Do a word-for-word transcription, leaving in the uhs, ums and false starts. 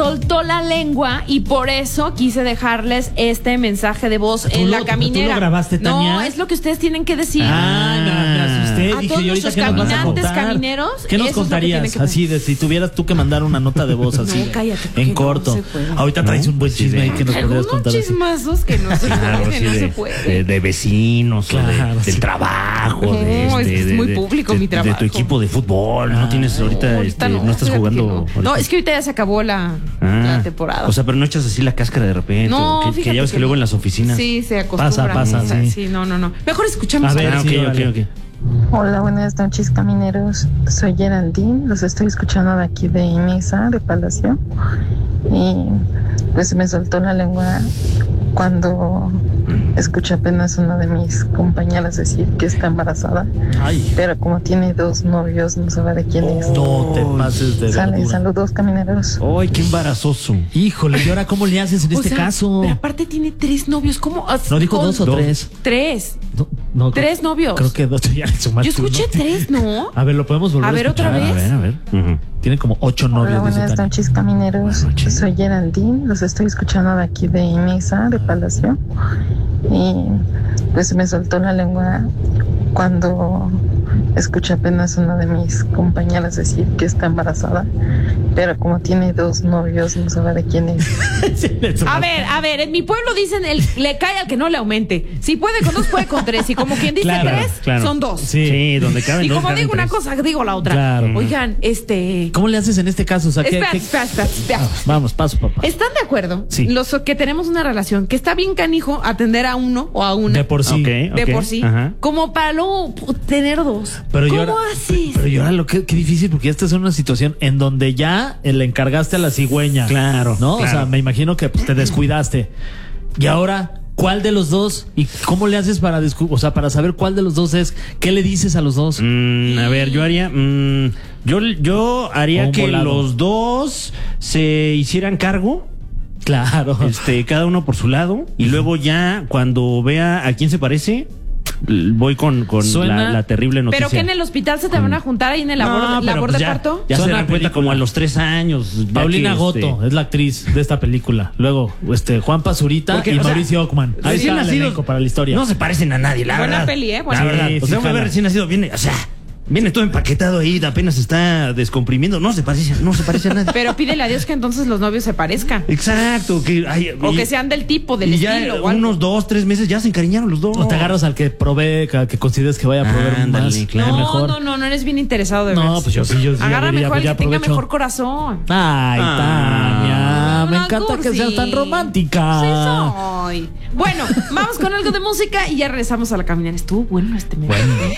soltó la lengua y por eso quise dejarles este mensaje de voz en lo, la caminera. ¿Tú lo grabaste, Tania? No, es lo que ustedes tienen que decir. Ah, me, me asusté. A Dije, todos yo ahorita nuestros qué nos vas a caminantes, contar. camineros, ¿Qué nos eso es lo que contarías? tienen que Así de si tuvieras tú que mandar una nota de voz así. No, cállate, porque en no corto. se puede. Ahorita traes un buen chisme ahí que nos podrías Algunos contar así. chismazos que no se Claro, pueden, sí, no de, se puede. de, de vecinos, Claro, o de, sí. del trabajo, No, de, es este, que es de- muy de- público de- mi de tu trabajo. equipo de fútbol. No, Ah, tienes ahorita, Ahorita este, no, estás fíjate jugando. que no. ahorita. No, es que ahorita ya se acabó la, Ah, la temporada. O sea, pero no echas así la cáscara de repente. no, o que, que fíjate ya ves que, que luego no. en las oficinas. Sí, se acostumbra. Pasa, pasa, O sea, sí. sí, no, no, no. Mejor escuchamos A ver, Ah, ok, sí, ok, órale. ok. Hola, buenas noches, camineros. Soy Geraldine, los estoy escuchando de aquí de Inesa, de Palacio. Y pues me soltó la lengua cuando escuché apenas una de mis compañeras decir que está embarazada. Ay, Pero como tiene dos novios, no sabe de quién es. no te pases de Sale, verdura. saludos, camineros. Ay, qué embarazoso. Híjole, ¿y ahora cómo le haces en O este sea, caso? Pero aparte tiene tres novios. ¿Cómo? ¿No dijo Con- dos o Dos. tres? Tres. No, no, creo- Tres novios. Creo que dos ya le sumaste Yo escuché uno. tres, ¿no? A ver, lo podemos volver A a, ver, otra escuchar? vez. A ver, a ver. Ujú. Tiene como ocho Hola, novios, dice buenas Tania. noches, camineros. Buenas noches. Soy Geraldine, los estoy escuchando de aquí de Inesa, de Palacio. Y pues me soltó la lengua cuando escuché apenas una de mis compañeras decir que está embarazada. Pero como tiene dos novios, no sabe de quién es. Sí, le A sumaste. ver, a ver, en mi pueblo dicen el le cae al que no le aumente. Si puede con dos, puede con tres. Y como quien dice Claro, tres, claro. son dos. Sí. Sí, donde caben Y dos, como caben digo una tres. cosa, digo la otra. Claro. Oigan, este. ¿Cómo le haces en este caso? O sea, ¿qué- Espera, qué- espera, espera, espera. Vamos, paso, papá. ¿Están de acuerdo? Sí. Los que tenemos una relación, que está bien canijo atender a uno o a una. De por sí. Ok, de ok, por sí. ajá. Como para luego pu- tener dos. Pero yo ¿Cómo ahora- haces? Pero yo ahora lo que qué difícil, porque esta es una situación en donde ya le encargaste a la cigüeña. Claro, ¿no? claro. O sea, me imagino que pues, te descuidaste. Y ahora, ¿cuál de los dos? ¿Y cómo le haces para descu- o sea, para saber cuál de los dos es? ¿Qué le dices a los dos? Mm, a ver, yo haría. mm, yo, yo haría Un que volado. los dos se hicieran cargo. Claro. Este, cada uno por su lado. Y luego ya, cuando vea a quién se parece, l- voy con, con Suena- la, la terrible noticia. ¿Pero que en el hospital se te van a juntar ahí en el labor, No, pero labor pues de ya, parto? Ya se Suena dan cuenta película. como a los tres años. ya Paulina que, Goto este, es la actriz de esta película. Luego, este, Juan Pazurita Porque, y o sea, Mauricio Ockman. Ahí recién está el nacidos elenco para la historia. No se parecen a nadie, la Buena verdad. peli, ¿eh? Buena la verdad. peli. O Sí, sea, un bebé jala. recién nacido viene, o sea, viene todo empaquetado ahí, apenas está descomprimiendo. No se parece, no se parece a nadie. Pero pídele a Dios que entonces los novios se parezcan. Exacto. Que, ay, O y- que sean del tipo, del y estilo. ya o algo. unos dos, tres meses ya se encariñaron los dos. O te agarras al que provee, al que consideres que vaya a proveer Ándale, más. claro. No, mejor. no, no, no eres bien interesado de No, veras. pues yo sí, yo sí. Agarra ya diría, mejor pues ya el que tenga aprovecho. mejor corazón. Ay, Ah. Tania, me Una encanta que cursi. seas tan romántica. Sí soy. Bueno, vamos con algo de música y ya regresamos a la caminera. Estuvo bueno este mes. Bueno.